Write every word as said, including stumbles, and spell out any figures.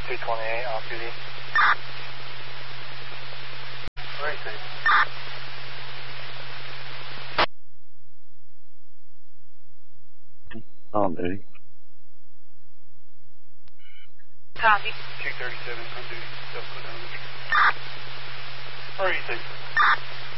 two twenty-eight, off duty. Where is it? On duty. Copy. two thirty-seven, on duty. Still put on the. Where is it?